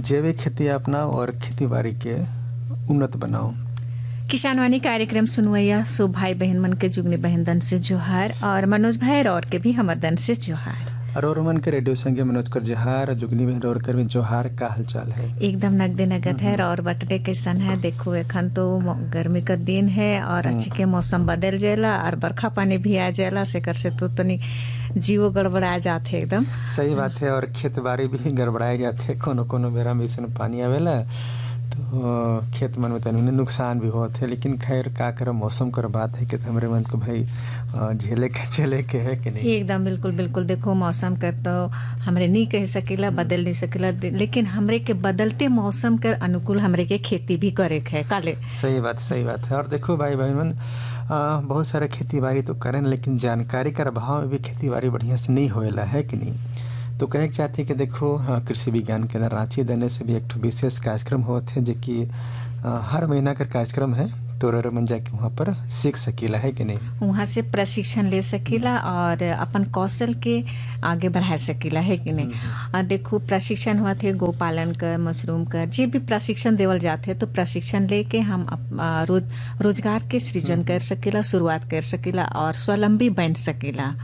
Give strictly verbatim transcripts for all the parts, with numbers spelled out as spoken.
जैविक खेती अपनाओ और खेती बाड़ी के उन्नत बनाओ। किसानवाणी कार्यक्रम सुनवैया सो भाई बहन मन के जुगनी बहन दन से जोहार और मनोज भाई और के भी हमर दन से जोहार और और मन के रेडियो संगे मनोज कर जोहार जुगनी बहन और कर भी जोहार। का हालचाल है? एकदम नगदे नगद है और बटले कैसन है? देखो एखन तो गर्मी का दिन है और अच्छी के मौसम बदल जाएला और बरखा पानी भी आ जाएला से कर से तो तनी जीवो गड़बड़ा जाते एकदम। सही बात है। और खेत बाड़ी भी गड़बड़ाए जाते, कोनो कोनो बेरा में इसमें पानी आवेला तो खेत मन में तनी नुकसान भी होते है। लेकिन खैर का करो, मौसम कर बात है कि हमरे मन को भाई झेले के चले के है कि नहीं। एकदम बिल्कुल बिल्कुल। देखो मौसम कर तो हमरे नहीं कह सकेला, बदल नहीं सकेला, लेकिन हमरे के बदलते मौसम कर अनुकूल हमरे के खेती भी करे है काले। सही बात सही बात है। और देखो भाई भाई मन आ, बहुत सारे खेती बाड़ी तो करें, लेकिन जानकारी का अभाव में भी खेती बाड़ी बढ़िया से नहीं होएला है कि नहीं। तो कहे के चाहते कि देखो कृषि विज्ञान केंद्र रांची देने से भी एक विशेष कार्यक्रम होते हैं जो कि हर महीना का कार्यक्रम है। तो रो मन जाके वहाँ पर सीख सकीला है कि नहीं, वहाँ से प्रशिक्षण ले सकीला और अपन कौशल के आगे बढ़ा सकीला है कि नहीं। देखो प्रशिक्षण हुआ थे गो पालन कर, मशरूम कर, जे भी प्रशिक्षण देवल जाते तो प्रशिक्षण लेके हम रोज रोजगार के सृजन कर सकीला, शुरुआत कर सकीला और स्वावलंबी बन सकीला।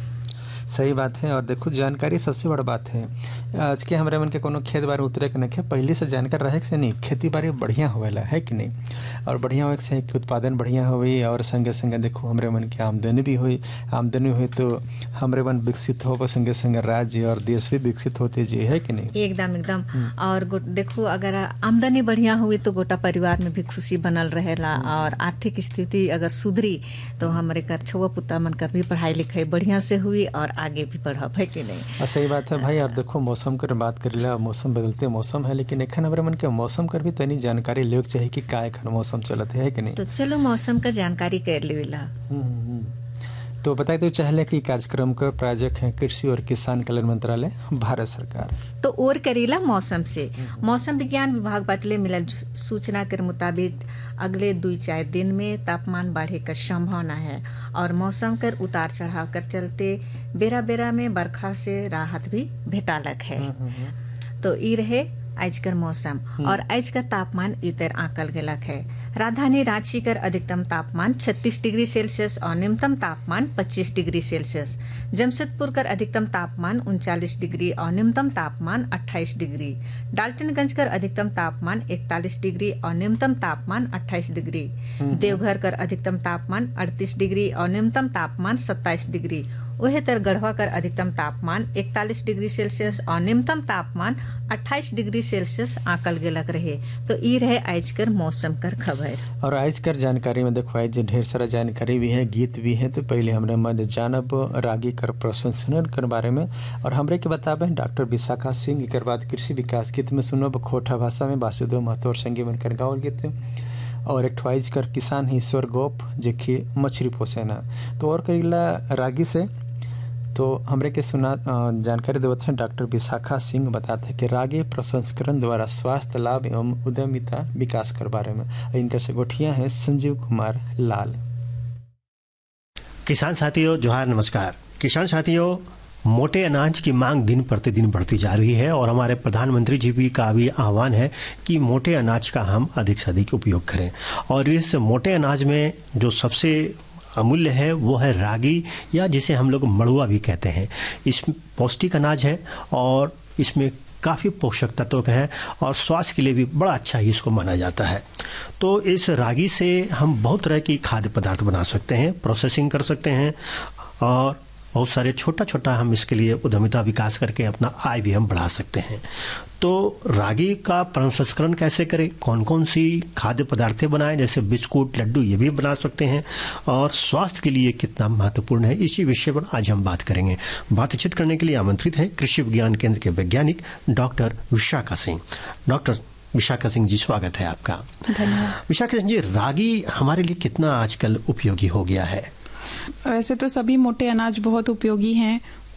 सही बात है। और देखो जानकारी सबसे बड़ा बात है। आज के हमारे मन के कोनो खेत बाड़ी उतरे के नहीं, पहले से जानकार रहे से नहीं खेती बाड़ी बढ़िया होवेला है कि नहीं। और बढ़िया हो से कि उत्पादन बढ़िया हुई और संगे संगे देखो हमारे मन की आमदनी भी हुई। आमदनी हुई तो हमारे मन विकसित हो, संगे संगे राज्य और देश भी विकसित होते जी है कि नहीं। एकदम एकदम। और देखो अगर आमदनी बढ़िया हुई तो गोटा परिवार में भी खुशी बनल रहेला और आर्थिक स्थिति अगर सुधरी तो हमारे कर छुआ पुता मन कर भी पढ़ाई लिखाई बढ़िया से हुई और आगे भी बढ़ब है कि नहीं। सही बात है भाई। अब देखो मौसम कर बात करेला, मौसम बदलते मौसम है, लेकिन एखन हमारे मन के मौसम कर भी तनी जानकारी ले चाहिए कि का एखन मौसम चलत है कि नहीं। तो चलो मौसम का जानकारी कर लेला। तो बताए तो चाहले कि कार्यक्रम का प्रायोजक है कृषि और किसान कल्याण मंत्रालय भारत सरकार। तो और करेला मौसम से मौसम विज्ञान विभाग बाटले मिलल सूचना के मुताबिक अगले दो चार दिन में तापमान बढ़े का संभावना है और मौसम कर उतार चढ़ाव कर चलते बेरा बेरा में बरखा से राहत भी भेटालक है। तो ई रहे आज कर मौसम और आज का तापमान इतर आकल गेलक है। राजधानी रांची कर अधिकतम तापमान छत्तीस डिग्री सेल्सियस और न्यूनतम तापमान पच्चीस डिग्री सेल्सियस। जमशेदपुर कर अधिकतम तापमान उनचालीस डिग्री और न्यूनतम तापमान अट्ठाईस डिग्री। डाल्टनगंज कर अधिकतम तापमान इकतालीस डिग्री और न्यूनतम तापमान अट्ठाईस डिग्री। देवघर कर अधिकतम तापमान अड़तीस डिग्री और न्यूनतम तापमान सत्ताईस डिग्री। वही तर गढ़वा कर अधिकतम तापमान इकतालीस डिग्री सेल्सियस और न्यूनतम तापमान अट्ठाईस डिग्री सेल्सियस आकल गेलक रहे। तो ई रहे आज कर मौसम कर खबर। और आज कर जानकारी में देखो आज ढेर सारा जानकारी भी है, गीत भी है। तो पहले हमरे मध्य जानब रागी कर प्रशंसन कर बारे में और हमरे के बताबे डॉक्टर विशाखा सिंह। एक बाद कृषि विकास गीत में सुनब खोटा भाषा में वासुदेव महतो और संगी मन कर गावल गीत और एक ठवाइज कर किसान ईश्वर गोप जेखी मछली पोसेना। तो और करीला रागी से तो हमरे के सुना जानकारी देवत हैं डॉक्टर विशाखा सिंह बताते हैं कि रागी प्रसंस्करण द्वारा स्वास्थ्य लाभ एवं उद्यमिता विकास कर बारे में। इनका से गोठिया है संजीव कुमार लाल। किसान साथियों जोहार, नमस्कार। किसान साथियों, मोटे अनाज की मांग दिन प्रतिदिन बढ़ती जा रही है और हमारे प्रधानमंत्री जी भी का भी आह्वान है कि मोटे अनाज का हम अधिक से अधिक उपयोग करें। और इस मोटे अनाज में जो सबसे अमूल्य है वो है रागी, या जिसे हम लोग मड़ुआ भी कहते हैं। इस पौष्टिक अनाज है और इसमें काफ़ी पोषक तत्व हैं और स्वास्थ्य के लिए भी बड़ा अच्छा ही इसको माना जाता है। तो इस रागी से हम बहुत तरह की खाद्य पदार्थ बना सकते हैं, प्रोसेसिंग कर सकते हैं और बहुत सारे छोटा छोटा हम इसके लिए उद्यमिता विकास करके अपना आय भी हम बढ़ा सकते हैं। तो रागी का प्रसंस्करण कैसे करें, कौन कौन सी खाद्य पदार्थें बनाएं, जैसे बिस्कुट, लड्डू, ये भी बना सकते हैं और स्वास्थ्य के लिए कितना महत्वपूर्ण है, इसी विषय पर आज हम बात करेंगे। बातचीत करने के लिए आमंत्रित हैं कृषि विज्ञान केंद्र के वैज्ञानिक डॉक्टर विशाखा सिंह। डॉक्टर विशाखा सिंह जी, स्वागत है आपका। धन्यवाद। विशाखा सिंह जी, रागी हमारे लिए कितना आजकल उपयोगी हो गया है? वैसे तो सभी मोटे अनाज बहुत उपयोगी हैं,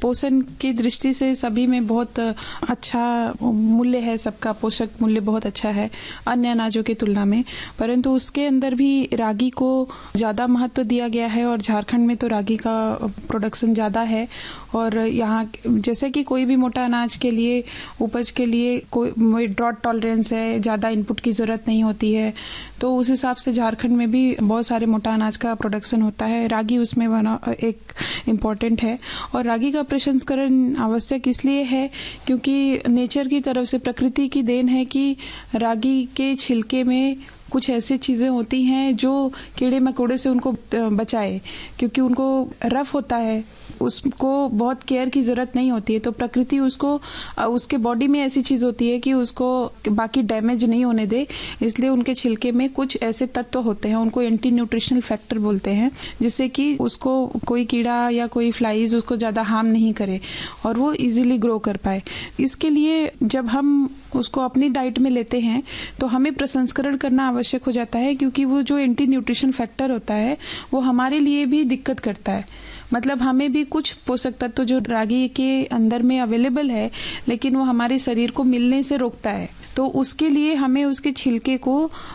पोषण की दृष्टि से सभी में बहुत अच्छा मूल्य है, सबका पोषक मूल्य बहुत अच्छा है अन्य अनाजों की तुलना में। परंतु उसके अंदर भी रागी को ज़्यादा महत्व दिया गया है और झारखंड में तो रागी का प्रोडक्शन ज़्यादा है। और यहाँ जैसे कि कोई भी मोटा अनाज के लिए उपज के लिए कोई ड्रॉट टॉलरेंस है, ज़्यादा इनपुट की ज़रूरत नहीं होती है, तो उस हिसाब से झारखंड में भी बहुत सारे मोटा अनाज का प्रोडक्शन होता है। रागी उसमें बना एक इम्पॉर्टेंट है। और रागी का प्रसंस्करण आवश्यक इसलिए है क्योंकि नेचर की तरफ से, प्रकृति की देन है कि रागी के छिलके में कुछ ऐसी चीज़ें होती हैं जो कीड़े मकोड़े से उनको बचाए, क्योंकि उनको रफ होता है, उसको बहुत केयर की ज़रूरत नहीं होती है। तो प्रकृति उसको, उसके बॉडी में ऐसी चीज़ होती है कि उसको बाकी डैमेज नहीं होने दे, इसलिए उनके छिलके में कुछ ऐसे तत्व होते हैं, उनको एंटी न्यूट्रिशनल फैक्टर बोलते हैं, जिससे कि उसको कोई कीड़ा या कोई फ्लाइज उसको ज़्यादा हार्म नहीं करे और वो इजीली ग्रो कर पाए। इसके लिए जब हम उसको अपनी डाइट में लेते हैं तो हमें प्रसंस्करण करना आवश्यक हो जाता है, क्योंकि वो जो एंटी न्यूट्रिशन फैक्टर होता है वो हमारे लिए भी दिक्कत करता है। मतलब हमें भी कुछ पोषक तत्व जो रागी के अंदर में अवेलेबल है लेकिन वो हमारे शरीर को मिलने से रोकता है, तो उसके लिए हमें उसके छिलके को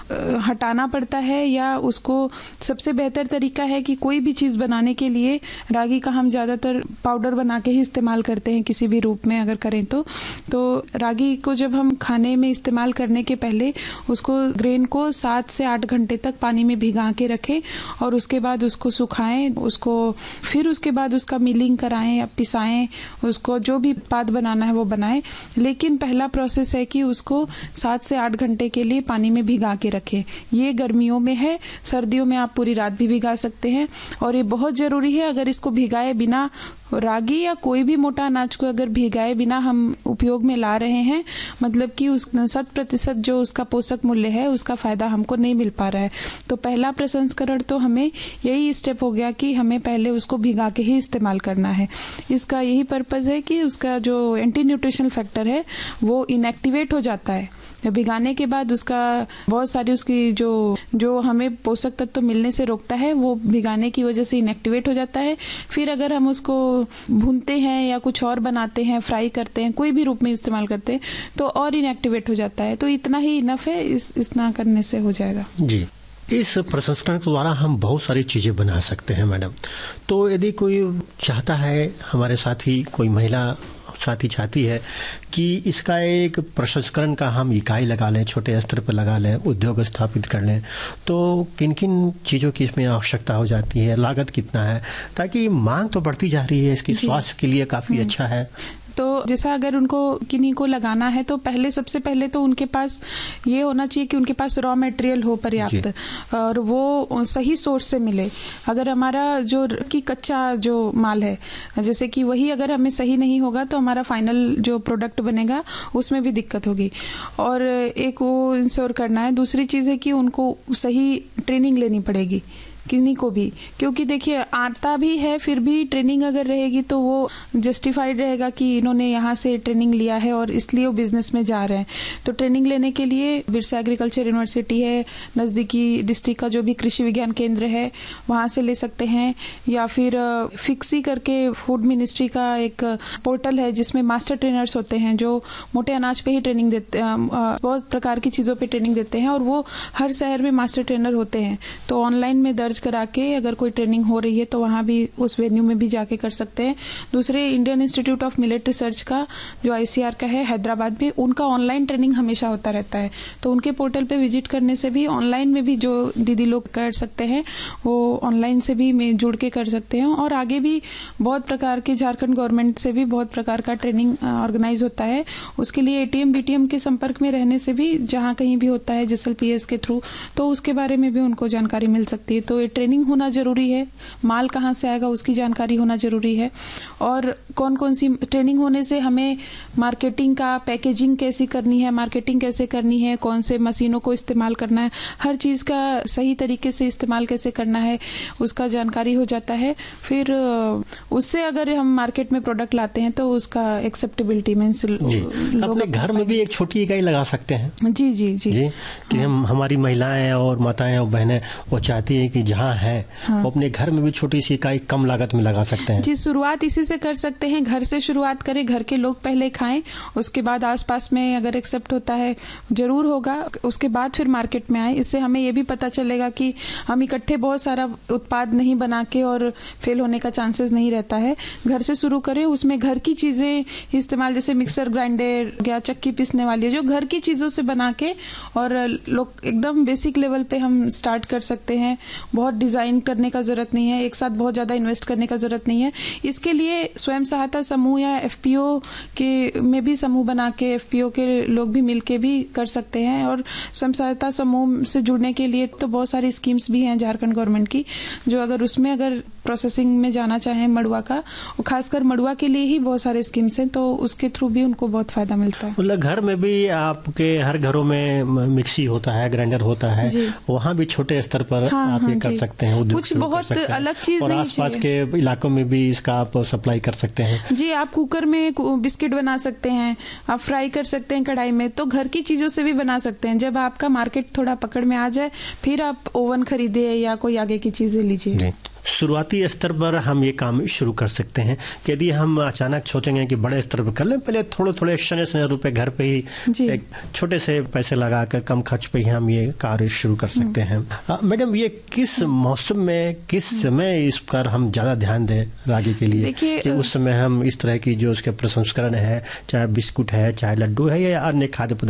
हटाना पड़ता है। या उसको सबसे बेहतर तरीका है कि कोई भी चीज़ बनाने के लिए रागी का हम ज़्यादातर पाउडर बना के ही इस्तेमाल करते हैं, किसी भी रूप में अगर करें तो तो रागी को जब हम खाने में इस्तेमाल करने के पहले उसको ग्रेन को सात से आठ घंटे तक पानी में भिगा के रखें और उसके बाद उसको सुखाएं, उसको फिर उसके बाद उसका मिलिंग कराएं या पिसाएं, उसको जो भी उत्पाद बनाना है वो बनाएं। लेकिन पहला प्रोसेस है कि उसको सात से आठ घंटे के लिए पानी में भिगा के रखें। ये गर्मियों में है, सर्दियों में आप पूरी रात भी भिगा सकते हैं। और ये बहुत ज़रूरी है, अगर इसको भिगाए बिना, रागी या कोई भी मोटा अनाज को अगर भिगाए बिना हम उपयोग में ला रहे हैं, मतलब कि उस शत प्रतिशत जो उसका पोषक मूल्य है उसका फायदा हमको नहीं मिल पा रहा है। तो पहला प्रसंस्करण तो हमें यही स्टेप हो गया कि हमें पहले उसको भिगा के ही इस्तेमाल करना है। इसका यही पर्पज़ है कि उसका जो एंटी न्यूट्रिशनल फैक्टर है वो इनएक्टिवेट हो जाता है। भिगाने के बाद उसका बहुत सारी उसकी जो जो हमें पोषक तत्व तो मिलने से रोकता है वो भिगाने की वजह से इनएक्टिवेट हो जाता है। फिर अगर हम उसको भूनते हैं या कुछ और बनाते हैं, फ्राई करते हैं, कोई भी रूप में इस्तेमाल करते हैं तो और इनएक्टिवेट हो जाता है। तो इतना ही इनफ है, इस इतना करने से हो जाएगा। जी, इस प्रसंस्करण के द्वारा हम बहुत सारी चीज़ें बना सकते हैं मैडम। तो यदि कोई चाहता है, हमारे साथ ही कोई महिला साथी चाहती है कि इसका एक प्रसंस्करण का हम इकाई लगा लें, छोटे स्तर पर लगा लें, उद्योग स्थापित कर लें, तो किन किन चीज़ों की इसमें आवश्यकता हो जाती है, लागत कितना है, ताकि मांग तो बढ़ती जा रही है, इसकी स्वास्थ्य के लिए काफ़ी अच्छा है। तो जैसा अगर उनको किन्हीं को लगाना है तो पहले सबसे पहले तो उनके पास ये होना चाहिए कि उनके पास रॉ मटेरियल हो पर्याप्त और वो सही सोर्स से मिले। अगर हमारा जो कि कच्चा जो माल है, जैसे कि वही अगर हमें सही नहीं होगा तो हमारा फाइनल जो प्रोडक्ट बनेगा उसमें भी दिक्कत होगी। और एक वो इंश्योर करना है। दूसरी चीज़ है कि उनको सही ट्रेनिंग लेनी पड़ेगी किन्हीं को भी, क्योंकि देखिए आता भी है फिर भी ट्रेनिंग अगर रहेगी तो वो जस्टिफाइड रहेगा कि इन्होंने यहाँ से ट्रेनिंग लिया है और इसलिए वो बिजनेस में जा रहे हैं। तो ट्रेनिंग लेने के लिए बिरसा एग्रीकल्चर यूनिवर्सिटी है, नज़दीकी डिस्ट्रिक्ट का जो भी कृषि विज्ञान केंद्र है वहाँ से ले सकते हैं, या फिर फिक्सी करके फूड मिनिस्ट्री का एक पोर्टल है जिसमें मास्टर ट्रेनर्स होते हैं जो मोटे अनाज पे ही ट्रेनिंग देते हैं, बहुत प्रकार की चीज़ों पे ट्रेनिंग देते हैं और वो हर शहर में मास्टर ट्रेनर होते हैं। तो ऑनलाइन में दर्ज करा के अगर कोई ट्रेनिंग हो रही है तो वहाँ भी उस वेन्यू में भी जाके कर सकते हैं। दूसरे Indian institute of millet research का जो आईसीआर का है हैदराबाद में, उनका ऑनलाइन ट्रेनिंग हमेशा होता रहता है। तो उनके पोर्टल पे विजिट करने से भी ऑनलाइन में भी जो दीदी लोग कर सकते हैं वो ऑनलाइन से भी में जुड़ के कर सकते हैं। और आगे भी बहुत प्रकार के झारखंड गवर्नमेंट से भी बहुत प्रकार का ट्रेनिंग ऑर्गेनाइज होता है। उसके लिए एटीएम बीटीएम के संपर्क में रहने से भी जहाँ कहीं भी होता है जेएसएलपीएस के थ्रू, तो उसके बारे में भी उनको जानकारी मिल सकती है। तो ट्रेनिंग होना जरूरी है, माल कहाँ से आएगा उसकी जानकारी होना जरूरी है। और कौन कौन सी ट्रेनिंग होने से हमें मार्केटिंग का, पैकेजिंग कैसी करनी है, मार्केटिंग कैसे करनी है, कौन से मशीनों को इस्तेमाल करना है, हर चीज़ का सही तरीके से इस्तेमाल कैसे करना है उसका जानकारी हो जाता है। फिर उससे अगर हम मार्केट में प्रोडक्ट लाते हैं तो उसका एक्सेप्टेबिलिटी मीन्स अपने घर में भी एक छोटी इकाई लगा सकते हैं। जी जी जी, जी कि हम हमारी महिलाएं और माताएं और बहनें वो चाहती है कि जहाँ है हाँ। वो अपने घर में भी छोटी सी इकाई कम लागत में लगा सकते हैं। जी, शुरुआत इसी से कर सकते हैं, घर से शुरुआत करें, घर के लोग पहले खाएं, उसके बाद आसपास में अगर एक्सेप्ट होता है जरूर होगा, उसके बाद फिर मार्केट में आए। इससे हमें ये भी पता चलेगा कि हम इकट्ठे बहुत सारा उत्पाद नहीं बना के और फेल होने का चांसेस नहीं रहता है। घर से शुरू करें, उसमें घर की चीजें इस्तेमाल, जैसे मिक्सर ग्राइंडर या चक्की पीसने वाली, जो घर की चीजों से बना के, और लोग एकदम बेसिक लेवल पे हम स्टार्ट कर सकते हैं। बहुत डिजाइन करने का जरूरत नहीं है, एक साथ बहुत ज्यादा इन्वेस्ट करने का जरूरत नहीं है। इसके लिए स्वयं सहायता समूह या एफपीओ के में भी समूह बना के एफपीओ के लोग भी मिलके भी कर सकते हैं। और स्वयं सहायता समूह से जुड़ने के लिए तो बहुत सारी स्कीम्स भी हैं झारखंड गवर्नमेंट की, जो अगर उसमें अगर प्रोसेसिंग में जाना चाहें मड़ुआ का, खासकर मड़ुआ के लिए ही बहुत सारे स्कीम्स हैं, तो उसके थ्रू भी उनको बहुत फायदा मिलता है। मतलब घर में भी आपके हर घरों में मिक्सी होता है, ग्राइंडर होता है, वहाँ भी छोटे स्तर पर हाँ, आप हाँ, ये कर सकते हैं, कुछ बहुत अलग चीज और नहीं आसपास के इलाकों में भी इसका आप सप्लाई कर सकते हैं। जी, आप कुकर में बिस्किट बना सकते हैं, आप फ्राई कर सकते हैं कढ़ाई में, तो घर की चीजों से भी बना सकते हैं। जब आपका मार्केट थोड़ा पकड़ में आ जाए, फिर आप ओवन खरीदे या कोई आगे की चीजें लीजिए। शुरुआती स्तर पर हम ये काम शुरू कर सकते हैं कि यदि हम अचानक सोचेंगे कि बड़े स्तर पर कर लें, पहले थोड़े थोड़े शने शने रुपए घर पे ही एक छोटे से पैसे लगाकर कम खर्च पे ही हम ये कार्य शुरू कर सकते हैं। मैडम, ये किस मौसम में, किस समय इस पर हम ज्यादा ध्यान दें रागी के लिए कि उस समय हम इस तरह की जो उसके प्रसंस्करण है, चाहे बिस्कुट है, चाहे लड्डू है या अन्य खाद्य